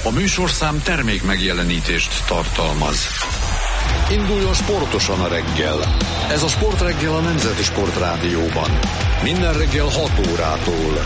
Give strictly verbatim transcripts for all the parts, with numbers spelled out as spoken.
A műsorszám termék megjelenítést tartalmaz. Induljon sportosan a reggel. Ez a Sportreggel a Nemzeti Sportrádióban. Minden reggel hat órától.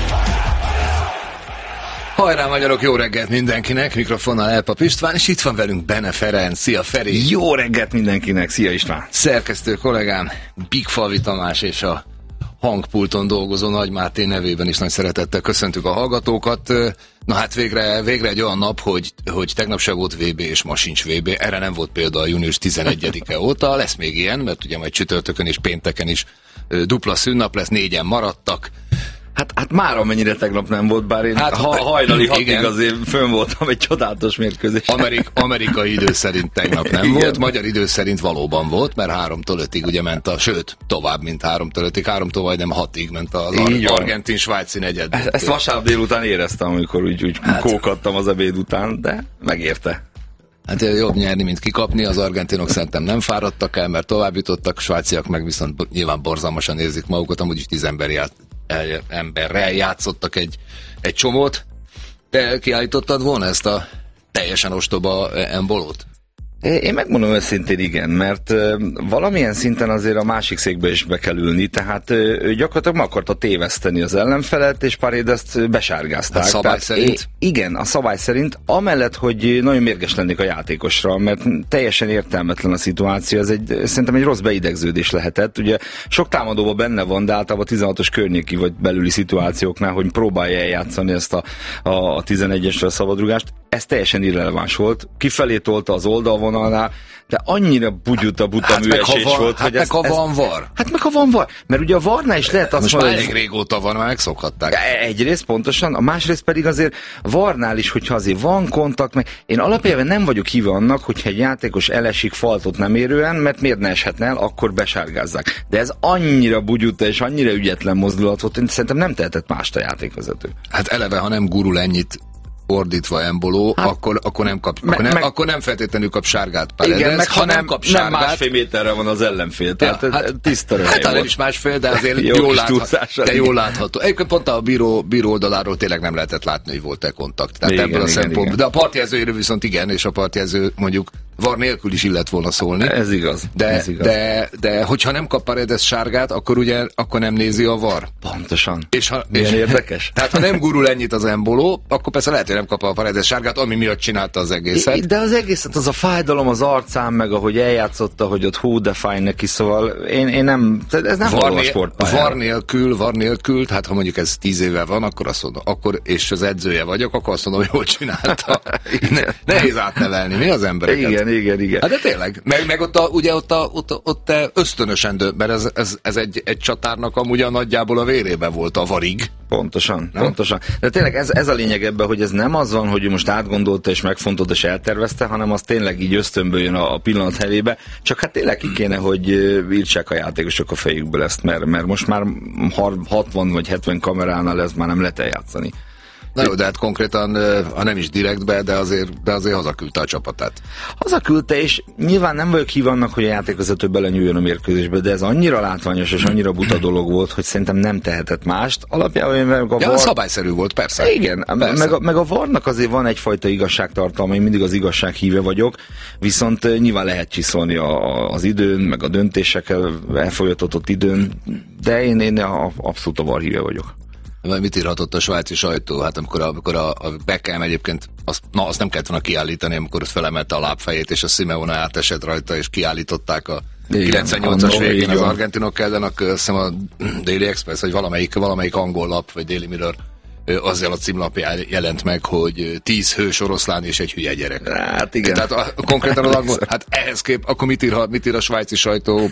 Hajrá magyarok, jó reggelt mindenkinek, mikrofonnal Elpap István, és itt van velünk Bene Ferenc. Szia Feri! Jó reggelt mindenkinek, szia István! Szerkesztő kollégám, Bigfalvi Tamás és a hangpulton dolgozó Nagy Máté nevében is nagy szeretettel köszöntük a hallgatókat. Na hát végre, végre egy olyan nap, hogy, hogy tegnap se volt vé bé és ma sincs vé bé. Erre nem volt példa a június tizenegyedike óta. Lesz még ilyen, mert ugye majd csütörtökön és pénteken is dupla szünnap lesz, négyen maradtak. Hát, hát már amennyire tegnap nem volt, bár én hát, ha, hajnali hatig azért fönn voltam egy csodálatos mérkőzés. Amerik, amerikai idő szerint tegnap nem igen. volt, magyar idő szerint valóban volt, mert háromtól ötig ugye ment a, sőt, tovább, mint háromtól ötig, háromtól majdnem hatig ment az ar- argentin-svájci negyed. Ezt, ezt vasárnap délután éreztem, amikor úgy, úgy hát. kókadtam az ebéd után, de megérte. Hát jobb nyerni, mint kikapni, az argentinok szerintem nem fáradtak el, mert tovább jutottak, svájciak meg viszont nyilván borzalmasan érzik magukat, amúgy is tíz ember ját, emberrel játszottak egy, egy csomót. Te kiállítottad volna ezt a teljesen ostoba embolót? Én megmondom őszintén igen, mert valamilyen szinten azért a másik székbe is be kell ülni, tehát ő gyakorlatilag meg akarta téveszteni az ellenfelet, és Paredes besárgázták. A szabály tehát, szerint? Igen, a szabály szerint, amellett, hogy nagyon mérges lennék a játékosra, mert teljesen értelmetlen a szituáció, ez egy, szerintem egy rossz beidegződés lehetett. Ugye sok támadóban benne van, de általában a tizenhatos környéki vagy belüli szituációknál, hogy próbálja eljátszani ezt a, a, a tizenegyesre a szabadrugást. Ez teljesen irreleváns volt. Kifelé tolta az oldalvonalnál, de annyira bugyuta buta hát műesés van, volt, hát hogy meg ez, ha ez, van var. Hát meg ha van var. Mert ugye a varnál is lehet azt most mondani, már elég régóta van, már megszokhatták. Egyrészt pontosan, a másrészt pedig azért varnál is, hogyha azért van kontakt, meg én alapjában nem vagyok híve annak, hogyha egy játékos elesik faltot nem érően, mert miért ne eshetne el, akkor besárgázzák. De ez annyira bugyuta és annyira ügyetlen mozdulat volt, hogy szerintem nem tehetett mást a játékvezető. Hát eleve, ha nem gurul ennyit ordítva emboló, hát, akkor, akkor, nem kap, me, akkor, nem, meg, akkor nem feltétlenül kap sárgát Paredes. Igen, meg ha, ha nem, nem kap sárgát... Nem másfél méterre van az ellenfél, tehát ja, hát, tiszta röhely hát volt. Hát is másfél, de azért jó jól, látható, de jól látható. Egyébként pont a bíró, bíró oldaláról tényleg nem lehetett látni, hogy volt-e kontakt. Tehát igen, ebből a szempontból. De a partjelzőjéről viszont igen, és a partjelző mondjuk var nélkül is illet volna szólni. Ez igaz. De, ez igaz. de, de hogyha nem kap Paredes sárgát, akkor ugye akkor nem nézi a var. Pontosan. És ha, milyen és, érdekes. Tehát ha nem gurul ennyit az emboló, akkor persze lehet, hogy nem kap a Paredes sárgát, ami miatt csinálta az egészet. De az egészet, az a fájdalom az arcán, meg ahogy eljátszotta, hogy ott hú, de fáj neki, szóval én, én nem, ez nem való a sportpályára. Var nélkül, var nélkül, tehát ha mondjuk ez tíz éve van, akkor azt mondom, akkor, és az edzője vagyok, akkor azt mondom, hogy jól csinálta. ne, nehéz átnevelni, mi az embereket? Igen, igen, igen. Hát de tényleg, meg, meg ott, a, ugye ott, a, ott, ott ösztönösen dönt, mert ez, ez, ez egy, egy csatárnak amúgy a nagyjából a vérében volt a varig. Pontosan, nem? pontosan. De tényleg ez, ez a lényeg ebben, hogy ez nem az van, hogy ő most átgondolta és megfontolta és eltervezte, hanem az tényleg így ösztönből jön a, a pillanat hevébe. Csak hát tényleg ki kéne, hogy írtsák a játékosok a fejükből ezt, mert, mert most már hatvan vagy hetven kameránál ez már nem lehet eljátszani. Na jó, de hát konkrétan, ha nem is direktbe, de azért, de azért hazaküldte a csapatát. Hazaküldte, és nyilván nem vagyok hív annak, hogy a játékvezető belenyúljon a mérkőzésbe, de ez annyira látványos és annyira buta dolog volt, hogy szerintem nem tehetett mást. Alapjában meg a ja, var... szabályszerű volt, persze. Igen, persze. Meg, a, meg a varnak azért van egyfajta igazságtartalma, én mindig az igazság híve vagyok, viszont nyilván lehet csiszolni a, az időn, meg a döntésekkel elfolyatatott időn, de én, én abszolút a var híve vagyok. Mit írhatott a svájci sajtó? Hát amikor a, amikor a, a Beckham egyébként, azt, na, azt nem kellett volna kiállítani, amikor ott felemelte a lábfejét, és a Simeone átesett rajta, és kiállították a kilencvennyolcas végén az argentinok ellen, akkor azt hiszem a Daily Express, vagy valamelyik, valamelyik angol lap, vagy Daily Mirror azzal a címlapján jelent meg, hogy tíz hős oroszlán és egy hülye gyerek. Hát igen. Tehát a, konkrétan az angol, hát ehhez kép, akkor mit ír, mit ír a svájci sajtó?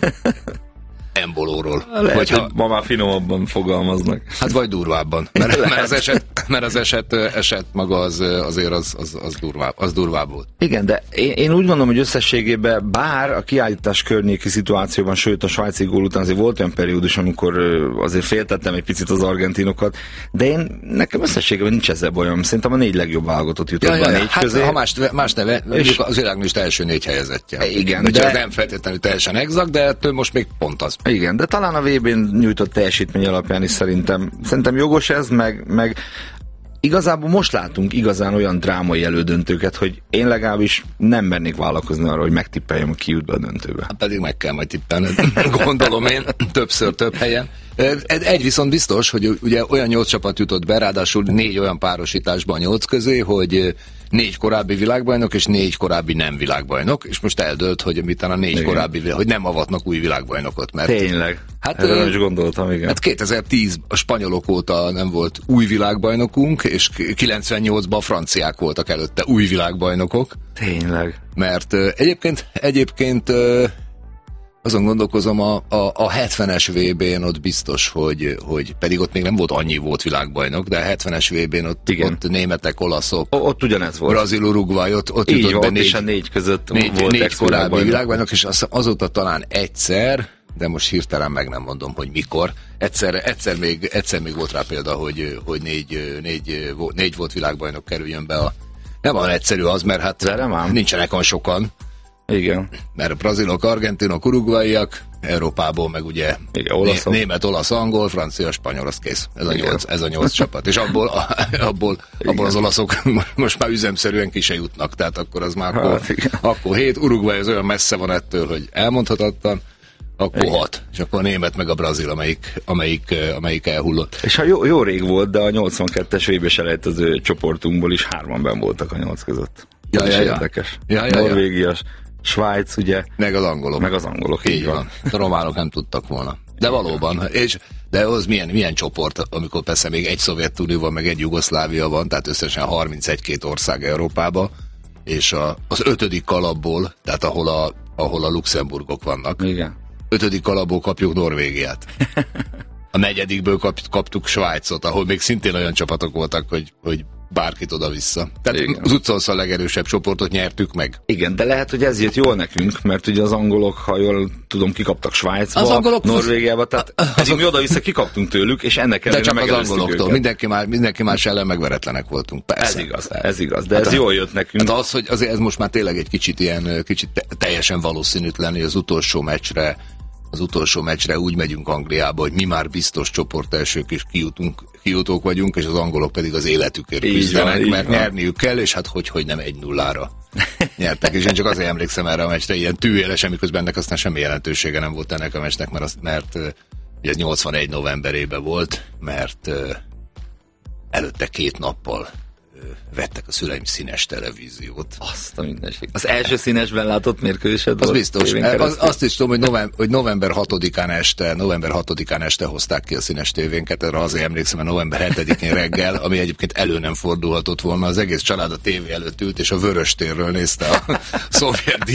Embolóról. Lehet, vagy ha... ma már finomabban fogalmaznak. Hát vagy durvábban. Mert, mert az eset, mert az eset, eset maga az, azért az, az, az, durvább, az durvább volt. Igen, de én, én úgy gondolom, hogy összességében bár a kiállítás környéki szituációban, sőt a svájci gól után azért volt olyan periódus, amikor azért féltettem egy picit az argentinokat, de én nekem összességében nincs ezzel bajom. Szerintem a négy legjobb válogatott jutott ja, be ja, a négy hát, közé. Ha más, más neve, és az világlista első négy helyezettje. Igen, de... de... nem feltétlenül teljesen exakt, de ettől most még pont az. Igen, de talán a vé bén nyújtott teljesítmény alapján is szerintem, szerintem jogos ez, meg, meg igazából most látunk igazán olyan drámai elődöntőket, hogy én legalábbis nem mernék vállalkozni arra, hogy megtippeljem, a ki jut be a döntőbe. Hát pedig meg kell majd tippelni, gondolom én, többször, több helyen. Egy viszont biztos, hogy ugye olyan nyolc csapat jutott be, ráadásul négy olyan párosításban nyolc közé, hogy négy korábbi világbajnok és négy korábbi nem világbajnok, és most eldőlt, hogy mit a négy igen. korábbi, hogy nem avatnak új világbajnokot. Mert tényleg. Hát erre nem is gondoltam, igen. Hát kétezer-tíz a spanyolok óta nem volt új világbajnokunk, és kilencvennyolcban a franciák voltak előtte új világbajnokok. Tényleg. Mert uh, egyébként, egyébként uh, azon gondolkozom, a, a, a hetvenes vé bén ott biztos, hogy, hogy pedig ott még nem volt annyi volt világbajnok, de a hetvenes vé bén ott, ott németek, olaszok, o, ott ugyanez volt. Brazil, Uruguay, ott, ott így jutott volt, be négy, és a négy között négy, volt négy korábbi világbajnok. világbajnok, és az, azóta talán egyszer, de most hirtelen meg nem mondom, hogy mikor. Egyszer, egyszer, még, egyszer még volt rá példa, hogy, hogy négy, négy, négy volt világbajnok kerüljön be a... Nem olyan egyszerű az, mert hát nincsenek olyan sokan. Igen. Mert a brazilok, argentinok, uruguayiak, Európából meg ugye igen, olaszok. Né- német, olasz, angol, francia, spanyol, az kész. Ez a nyolc, ez a nyolc csapat. És abból, a, abból, abból az olaszok most már üzemszerűen ki se jutnak, tehát akkor az már akkor, hát, akkor hét, Uruguay az olyan messze van ettől, hogy elmondhatatlan, akkor igen. hat, és akkor a német meg a brazil, amelyik, amelyik, amelyik elhullott. És ha jó, jó rég volt, de a nyolcvankettes vé bé-selejtező csoportunkból is hárman benn voltak a nyolc között. Ja, ja, ja. Érdekes. Ja, ja, Norvégia, ja. Svájc, ugye? Meg az angolok. Meg az angolok, így, így van. van. A románok nem tudtak volna. De valóban, és de az milyen, milyen csoport, amikor persze még egy Szovjetunió van, meg egy Jugoszlávia van, tehát összesen harmincegy-két ország Európában, és a, az ötödik kalapból, tehát ahol a, ahol a Luxemburgok vannak, igen. ötödik kalapból kapjuk Norvégiát. A negyedikből kap, kaptuk Svájcot, ahol még szintén olyan csapatok voltak, hogy, hogy bárkit oda-vissza. Tehát igen. Az utcolsz a legerősebb csoportot nyertük meg. Igen, de lehet, hogy ez jött jól nekünk, mert ugye az angolok, ha jól tudom, kikaptak Svájcba, angolok Norvégiába, tehát azok mi oda-vissza kikaptunk tőlük, és ennek ellenére megelőztük őket. De csak az angoloktól, mindenki, már, mindenki más ellen megveretlenek voltunk. Persze. Ez igaz, ez igaz, de hát ez a, jól jött nekünk. Hát az, hogy azért ez most már tényleg egy kicsit ilyen, kicsit te, teljesen valószínűtlen, hogy az utolsó meccsre az utolsó meccsre úgy megyünk Angliába, hogy mi már biztos csoportelsők és kijutunk, kijutók vagyunk, és az angolok pedig az életükért küzdenek, van, mert van. Nyerniük kell, és hát hogy, hogy nem egy nullára nyertek. És én csak azért emlékszem erre a meccsre, ilyen tűélesen, miközben ennek aztán semmi jelentősége nem volt ennek a meccsnek, mert, az, mert ugye ez nyolcvanegy novemberében volt, mert előtte két nappal vettek a szüleim színes televíziót. Azt a mindenség. Az első színesben látott mérkőzésed az biztos. Az, azt is tudom, hogy, november, hogy november hatodikán este, november hatodikán este hozták ki a színes tévénket, erre azért emlékszem, hogy november hetedikén reggel, ami egyébként elő nem fordulhatott volna, az egész család a tévé előtt ült, és a Vöröstérről nézte a szovjet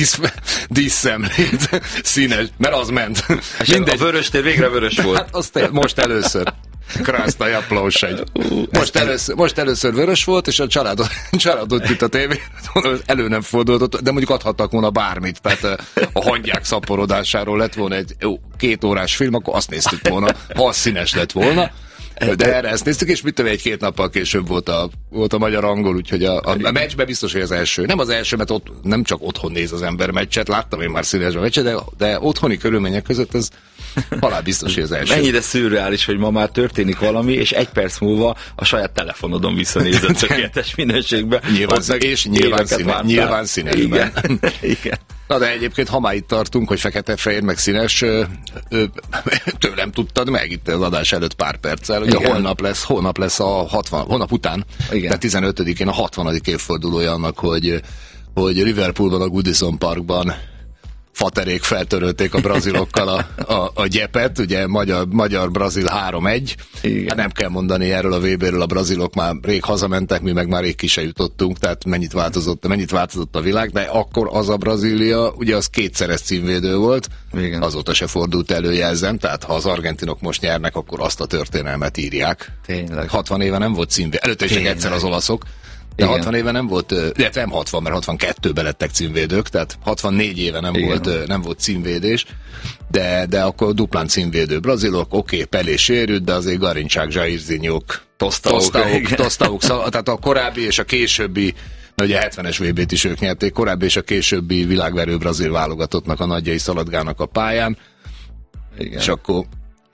díszszemlét színes, mert az ment. Mindegy. A Vöröstér végre vörös volt. Hát azt most először. Krásznai aplós egy. Most először, most először vörös volt, és a családot, családot itt a tévé, elő nem fordulhatott, de mondjuk adhattak volna bármit, tehát a hangyák szaporodásáról lett volna egy jó, két órás film, akkor azt néztük volna, ha az színes lett volna. De erre ezt néztük, és mit tudom, egy-két nappal később volt a, volt a magyar angol, úgyhogy a, a, a meccsben biztos, hogy az első. Nem az első, mert ott, nem csak otthon néz az ember meccset, láttam én már színesben meccset, de, de otthoni körülmények között ez halál biztos, hogy az első. Mennyire szürreális, hogy ma már történik valami, és egy perc múlva a saját telefonodon visszanézett tökéletes minőségben. Nyilván, és nyilván, színe, nyilván színesben. Igen. Igen. Na de egyébként, ha már itt tartunk, hogy fekete-fehér meg színes, ö, ö, tőlem tudtad meg itt az adás előtt pár perccel, hogy a holnap lesz, holnap lesz a hatvan, holnap után, de tizenötödikén a hatvanadik évfordulója annak, hogy, hogy Liverpoolban, a Goodison Parkban faterék feltörölték a brazilokkal a, a, a gyepet, ugye magyar, magyar-brazil három egy. Hát nem kell mondani erről a vé béről, a brazilok már rég hazamentek, mi meg már rég ki se jutottunk, tehát mennyit változott, mennyit változott a világ, de akkor az a Brazília, ugye az kétszeres címvédő volt, igen. Azóta se fordult elő, jelzem, tehát ha az argentinok most nyernek, akkor azt a történelmet írják. Tényleg. hatvan éve nem volt címvédő, előtte is csak egyszer az olaszok. De igen. hatvan éve nem volt, illetve nem hatvan, mert hatvankettőben lettek címvédők, tehát hatvannégy éve nem volt, nem volt címvédés, de, de akkor duplán címvédő brazilok, oké, okay, Pelé sérült, de azért Garincsák, Jairzinhok, Tosztauk, Tosztauk, tehát a korábbi és a későbbi, ugye a hetvenes vé bét is ők nyerték, korábbi és a későbbi világverő brazil válogatottnak a nagyjai szaladgálnak a pályán, igen. És akkor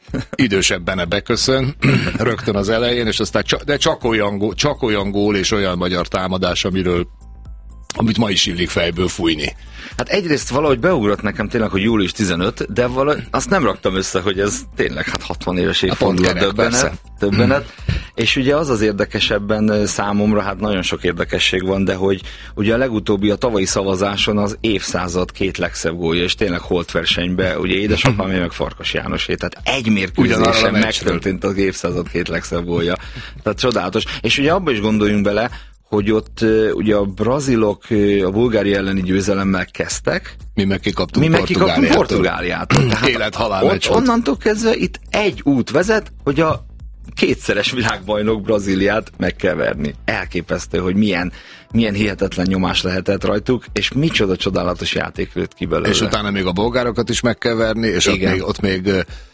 idősebben beköszön, rögtön az elején, és aztán csak, de csak olyan, gól, csak olyan gól és olyan magyar támadás, amiről amit ma is illik fejből fújni. Hát egyrészt valahogy beugrott nekem tényleg, hogy július tizenötödike, de valahogy azt nem raktam össze, hogy ez tényleg hát hatvan éves évforduló döbbenet, döbbenet. És ugye az az érdekesebben számomra, hát nagyon sok érdekesség van, de hogy ugye a legutóbbi a tavalyi szavazáson az évszázad két legszebb gólja, és tényleg holtversenybe, ugye édesapám meg Farkas Jánosé, tehát egy mérkőzésen megtörtént az évszázad két legszebb gólja. Tehát csodálatos. És ugye abba is gondoljunk bele, hogy ott uh, ugye a brazilok uh, a Bulgária elleni győzelemmel kezdtek. Mi meg kikaptunk Mi meg kikaptunk Portugáliától. Élet-halál meccs volt. Onnantól kezdve itt egy út vezet, hogy a kétszeres világbajnok Brazíliát meg kell verni. Elképesztő, hogy milyen, milyen hihetetlen nyomás lehetett rajtuk, és micsoda csodálatos játék lőtt ki belőle. És utána még a bolgárokat is meg kell verni, és ott még, ott még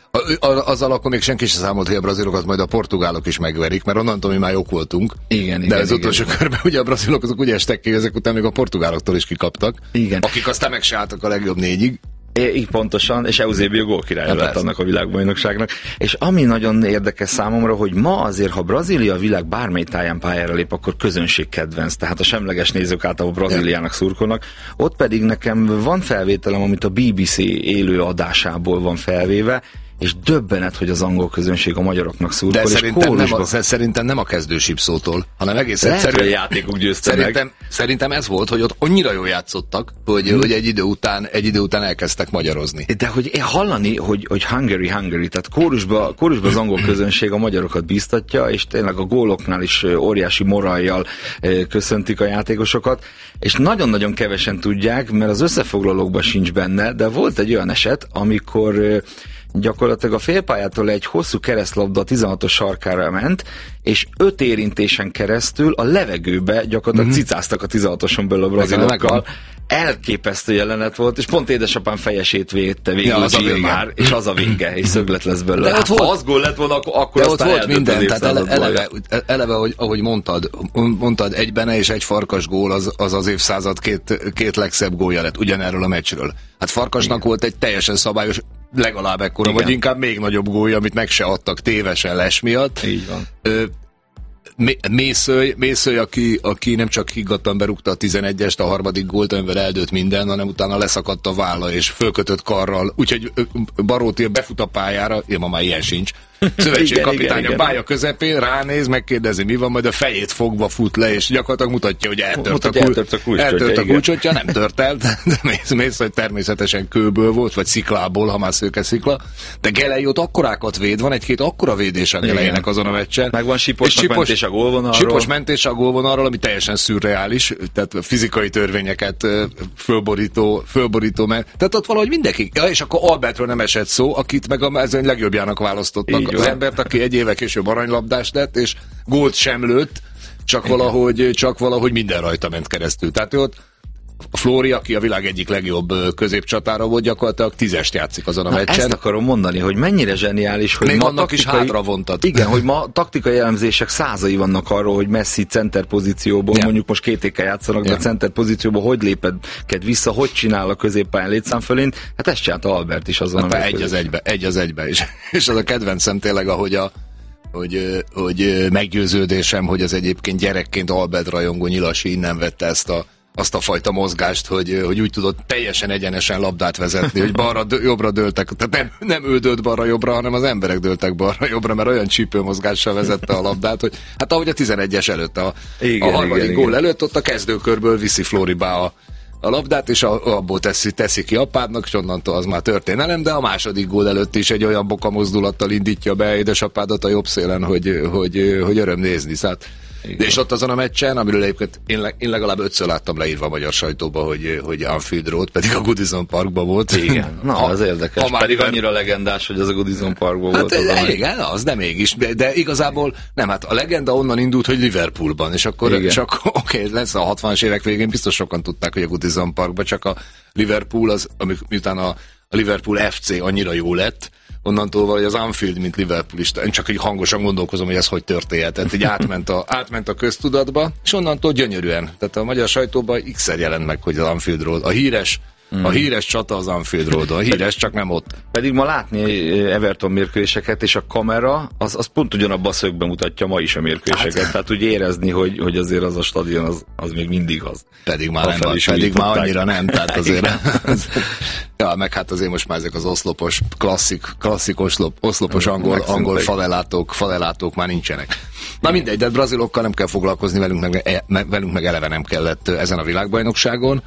azzal akkor még senki sem számolt, hogy a brazilokat majd a portugálok is megverik, mert onnantól mi már jók voltunk. Igen, de igen, az igen, utolsó igen. körben ugye a brazilok azok úgy estek ki, ezek után még a portugáloktól is kikaptak. Igen. Akik aztán meg se álltak a legjobb négyig. É, így pontosan, és Eusebio gólkirály lett annak a világbajnokságnak. És ami nagyon érdekes számomra, hogy ma azért, ha Brazília a világ bármely táján pályára lép, akkor közönségkedvenc, tehát a semleges nézők általában Brazíliának szurkolnak. Ott pedig nekem van felvételem, amit a bé bé cé élő adásából van felvéve, és döbbenet, hogy az angol közönség a magyaroknak szurkol. De szerintem nem, a, szerintem nem a kezdősípszótól, hanem egész egyszerűen a játékok győzte szerintem, meg. Szerintem ez volt, hogy ott annyira jól játszottak, hogy, hmm. hogy egy, idő után, egy idő után elkezdtek magyarozni. De hogy hallani, hogy, hogy Hungary, Hungary, tehát kórusba, kórusba az angol közönség a magyarokat bíztatja, és tényleg a góloknál is óriási morajjal köszöntik a játékosokat, és nagyon-nagyon kevesen tudják, mert az összefoglalókban sincs benne, de volt egy olyan eset, amikor gyakorlatilag a félpályától egy hosszú keresztlabda a tizenhatos sarkára ment, és öt érintésen keresztül a levegőbe gyakorlatilag mm-hmm. cicáztak a tizenhatoson belül a brazilokkal. Elképesztő jelenet volt, és pont édesapám fejesét védte végül ja, a már, és az a vége, és szöglet lesz belőle. Hát, ha az gól lett volna, akkor ott volt minden, tehát ele, eleve, eleve ahogy, ahogy mondtad, mondtad egybene és egy Farkas gól az az, az évszázad két, két legszebb gólja lett ugyanerről a meccsről. Hát Farkasnak igen. volt egy teljesen szabályos, legalább ekkora, igen. vagy inkább még nagyobb gólja, amit meg se adtak tévesen les miatt. Így van. Ö, Mészöly, Mészöly aki, aki nem csak higgadtan berúgta a tizenegyest, a harmadik gólt, amivel eldőlt minden, hanem utána leszakadt a válla és fölkötött karral, úgyhogy Baróti befut a pályára, én ma már ilyen sincs, szövetségkapitány a pálya közepén, ránéz, megkérdezi, mi van, majd a fejét fogva fut le, és gyakorlatilag mutatja, hogy eltört a, kul- eltört a kulcsotja, nem tört el, de Mészöly természetesen kőből volt, vagy sziklából, ha már szőke szikla, de Gelei ott akkorákat véd, van egy-két akkora védés a Geleinek azon a meccsen. Meg van Sipos mentés a gólvonalról. Sipos mentés a gólvonalról, ami teljesen szürreális, tehát fizikai törvényeket fölborító, fölborító mert, tehát ott valahogy mindenki, ja, és akkor Albertről nem esett szó, akit meg a mezőny legjobbjának választottak. Az embert, aki egy éve később aranylabdás lett, és gólt sem lőtt, csak valahogy, csak valahogy minden rajta ment keresztül. Tehát ott a Flóri, aki a világ egyik legjobb középcsatára volt, gyakorlatilag tízest játszik azon a meccsen. Ezt akarom mondani, hogy mennyire zseniális, hogy még ma annak taktikai, is hátra vontat. Igen, hogy ma taktikai elemzések százai vannak arról, hogy Messi center pozícióból, ja. mondjuk most kétékkel játszanak, ja. de center pozícióból hogy léped vissza, hogy csinál a középpályán létszám fölén, hát ezt csinálta Albert is azon hát a egy az egybe, egy az egybe is. És az a kedvencem tényleg, ahogy a hogy, hogy meggyőződésem, hogy az egyébként gyerekként Albert rajongó Nyilasi innen vette ezt a azt a fajta mozgást, hogy, hogy úgy tudott teljesen egyenesen labdát vezetni, hogy balra, jobbra dőltek. Tehát nem, nem ő dőlt balra-jobbra, hanem az emberek dőltek balra-jobbra, mert olyan csípőmozgással vezette a labdát, hogy hát ahogy a tizenegyes előtt, a, igen, a harmadik igen, gól igen. előtt, ott a kezdőkörből viszi Floribá a, a labdát, és a, abból teszi, teszi ki apádnak, és onnantól az már történelem, de a második gól előtt is egy olyan boka mozdulattal indítja be édesapádat a jobb szélen, hogy, hogy, hogy öröm nézni. Szóval de és ott azon a meccsen, amiről egyébként én, én legalább ötször láttam leírva a magyar sajtóba, hogy, hogy Anfield Road, pedig a Goodison Parkban volt. Igen, na, az érdekes. Ha pedig annyira legendás, hogy az a Goodison Parkban hát volt. Az de, igen, az de mégis. De, de igazából nem, hát a legenda onnan indult, hogy Liverpoolban, és akkor igen. csak oké, okay, lesz a hatvanas évek végén, biztos sokan tudták, hogy a Goodison Parkban, csak a Liverpool, az, miután a, a Liverpool ef cé annyira jó lett, onnantól vagy az Anfield, mint Liverpoolista. Én csak így hangosan gondolkozom, hogy ez hogy történt. Tehát így átment a, átment a köztudatba, és onnantól gyönyörűen. Tehát a magyar sajtóban x-szer jelent meg, hogy az Anfield Road. A híres Mm. A híres csata az Anfield Roadon, a híres, csak nem ott. Pedig ma látni Everton mérkőzéseket, és a kamera az, az pont ugyanabban a szögben mutatja ma is a mérkőzéseket. Hát, tehát úgy érezni, hogy, hogy azért az a stadion az, az még mindig az. Pedig már, nem van, pedig már annyira nem, tehát azért... az, ja, meg hát azért most már ezek az oszlopos, klasszik, klasszik oszlop, oszlopos angol, angol falelátók, falelátók már nincsenek. Na mindegy, de brazilokkal nem kell foglalkozni, velünk meg, velünk meg eleve nem kellett ezen a világbajnokságon.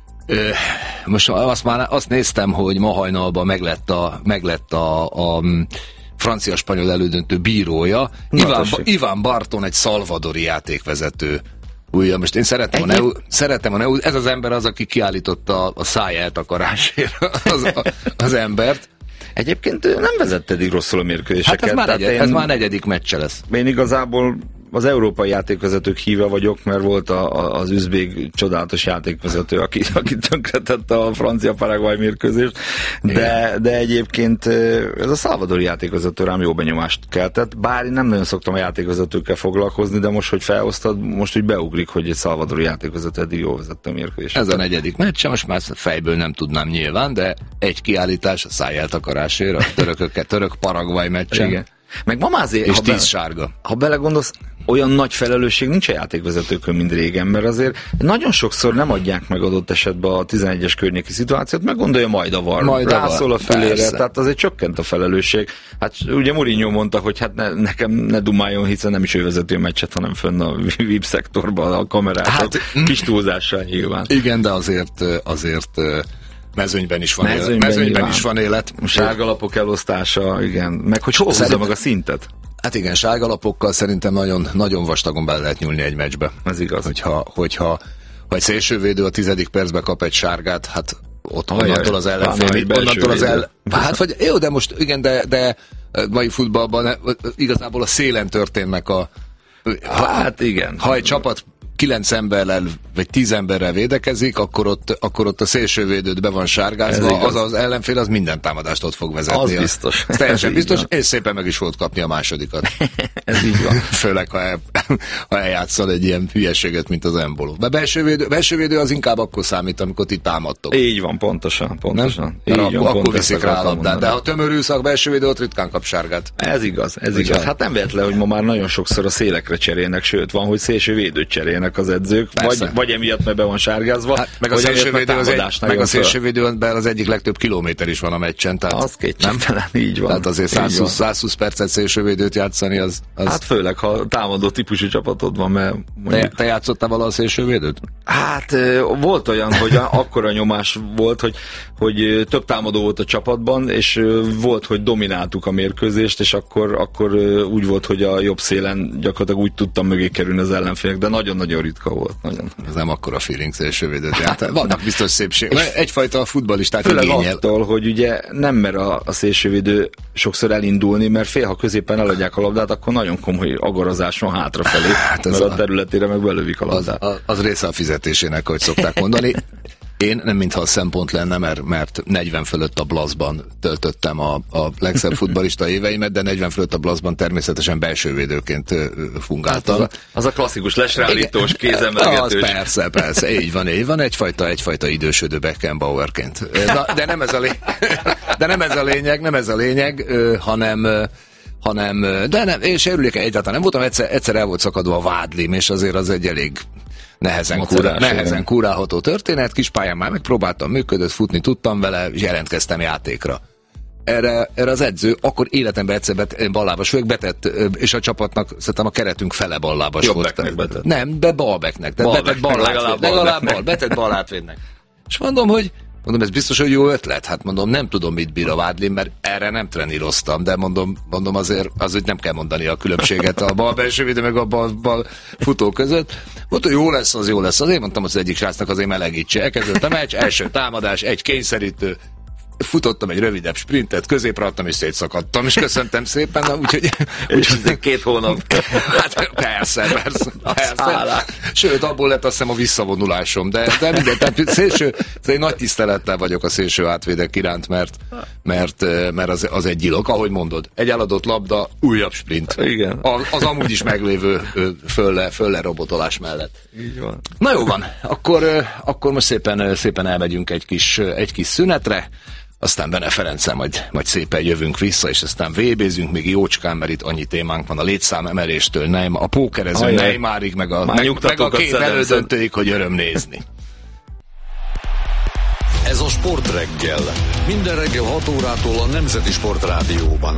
Most azt már azt néztem, hogy ma hajnalban meglett a, meglett a, a francia-spanyol elődöntő bírója. Iván, Iván Barton, egy szalvadori játékvezető. Újja, most én szeretem a, Neu, szeretem a Neu, ez az ember az, aki kiállította a száj eltakarásért az, az embert. Egyébként nem vezette eddig rosszul a mérkőzéseket. Hát ez már, negyed, én, ez már negyedik meccse lesz. Én igazából az európai játékvezetők híve vagyok, mert volt a, a, az üzbég csodálatos játékvezető, aki, aki tönkretette a francia-paraguay mérkőzést, de, de egyébként ez a szalvadori játékvezető rám jó benyomást keltett, bár én nem nagyon szoktam a játékvezetőkkel foglalkozni, de most, hogy felhoztad, most úgy beugrik, hogy egy szalvadori játékvezető eddig jól vezette a mérkőzést. Ez a negyedik meccse, most már fejből nem tudnám nyilván, de egy kiállítás a szájjeltakarásért, a törököket, török-paraguay meccsen. Igen. Meg ma már azért, és ha, tíz be, sárga. Ha belegondolsz, olyan nagy felelősség nincs a játékvezetőkön, mint régen, mert azért nagyon sokszor nem adják meg adott esetben a tizenegyes környéki szituációt, meg gondolja majd a var, majd rászól a fülére, persze. Tehát azért csökkent a felelősség. Hát ugye Mourinho mondta, hogy hát ne, nekem ne dumáljon, hiszen nem is ő vezeti a meccset, hanem fönn a vé i pé szektorban a kamerát, hát, kis túlzással nyilván. Igen, de azért, azért mezőnyben is van mezőnyben élet. Mezőnyben is van élet. Sárgalapok elosztása, igen. Meg hogy hol húzza meg a szintet? Hát igen, sárgalapokkal szerintem nagyon, nagyon vastagon bele lehet nyúlni egy meccsbe. Ez igaz. Hogyha, hogyha ha egy szélsővédő a tizedik percben kap egy sárgát, hát ott onnantól az ellenfél. Onnantól az el... Hát vagy, jó, de most igen, de, de mai futballban igazából a szélen történnek a... Ha, hát igen. Ha egy csapat kilenc emberrel, vagy tíz emberrel védekezik, akkor ott, akkor ott a szélsővédőt be van sárgázva, az az ellenfél, az minden támadást ott fog vezetni. Az biztos. Ez teljesen biztos, és szépen meg is volt kapni a másodikat. Ez így van. Főleg, ha, el, ha eljátszol egy ilyen hülyeséget, mint az Embolo. De belsővédő, belsővédő az inkább akkor számít, amikor ti támadtok. Így van, pontosan. pontosan. Így akkor, van, akkor pont viszik rá a labdát. De ha tömörülsz, a belsővédő ott ritkán kap sárgát. Ez igaz, ez Ugyan. igaz. Hát nem véletlen, hogy ma már nagyon sokszor a szélekre cserélnek, sőt van, hogy szélsővédőt cserélnek az edzők, vagy, vagy emiatt, mert be van sárgázva, hát, meg a szélsővédő az, egy, meg a szélsővédőben az egyik legtöbb kilométer is van a meccsen, tehát az kétségtelen, így van. Tehát azért százhúsz, százhúsz percet szélsővédőt játszani, az, az... Hát főleg, ha támadó típusú csapatod van, mert... Mondjuk... Te, te játszottál vala a szélsővédőt? Hát volt olyan, hogy akkora nyomás volt, hogy, hogy több támadó volt a csapatban, és volt, hogy domináltuk a mérkőzést, és akkor, akkor úgy volt, hogy a jobb szélen gyakorlatilag úgy tudtam mögé kerülni az ellenfélnek, de nagyon-nagyon ritka volt. Nagyon. Ez nem akkora feeling szélsővédőt. Hát, vannak biztos szépség. Egyfajta futballistát főleg igényel. Attól, hogy ugye nem mer a, a szélsővédő sokszor elindulni, mert fél, ha középen eladják a labdát, akkor nagyon komoly agarozás van hátrafelé, hát mert a területére meg belövik a labdát. Az, az része a fizetésének, ahogy szokták mondani. Én nem mintha a szempont lenne, mert, mert negyven fölött a Blaszban töltöttem a, a legszebb futballista éveimet, de negyven fölött a Blaszban természetesen belsővédőként fungáltam. Hát az, a, az a klasszikus lesreállítós, kézemelgetős. Az persze, persze, így van, így van, egyfajta, egyfajta idősödő Beckenbauerként. De nem ez a lényeg, de nem ez a lényeg, nem ez a lényeg, hanem... hanem, de nem, én sérülékeny egyáltalán nem voltam, egyszer, egyszer el volt szakadva a vádlim, és azért az egy elég nehezen, kurá, nehezen kurálható történet, kispályán már megpróbáltam, működött, futni tudtam vele, és jelentkeztem játékra. Erre, erre az edző, akkor életemben egyszer bet, ballábas vagyok, betett, és a csapatnak szerintem a keretünk fele ballábas volt. Betett. Nem, de balbeknek, de betett ballátvédnek, legalább bal, betett ballátvédnek. És mondom, hogy Mondom, ez biztos, hogy jó ötlet? Hát mondom, nem tudom, mit bír a vádlim, mert erre nem treníroztam, de mondom, mondom azért, azért nem kell mondani a különbséget a bal belső védő meg a bal, bal futó között. Mondta, hogy jó lesz, az jó lesz. Azért mondtam az egyik srácnak, azért melegítse. Elkezdett a meccs, első támadás, egy kényszerítő, futottam egy rövidebb sprintet, középre adtam és szétszakadtam, és köszöntem szépen, úgyhogy... úgyhogy két hónap. Hát persze, persze. persze. Sőt, abból lett azt hiszem a visszavonulásom, de, de minden, tehát szélső, egy nagy tisztelettel vagyok a szélső átvédek iránt, mert, mert, mert az, az egy gyilok, ahogy mondod. Egy eladott labda, újabb sprint. Igen. Az, az amúgy is meglévő fölle, fölle robotolás mellett. Így van. Na jó van, akkor, akkor most szépen, szépen elmegyünk egy kis, egy kis szünetre, aztán Bene Ferenccel majd, majd szépen jövünk vissza, és aztán vébézünk még jócskán, mert itt annyi témánk van a létszám emeléstől, Neymar, a pókerező Ajaj. Neymarig, meg a, meg, meg a két elődöntőig, hogy öröm nézni. Ez a Sportreggel. Minden reggel hat órától a Nemzeti Sportrádióban.